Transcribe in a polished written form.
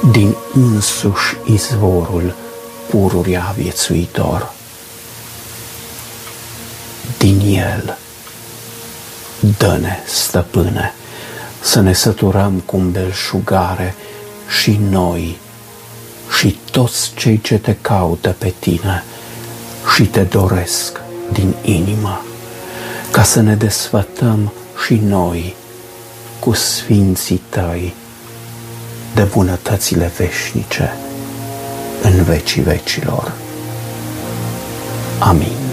din însuși izvorul pururea viețuitor. Din el, dă-ne, Stăpâne, să ne săturăm cu belșugare și noi și toți cei ce te caută pe tine și te doresc din inimă, ca să ne desfătăm și noi cu sfinții tăi de bunătățile veșnice în vecii vecilor. Amin.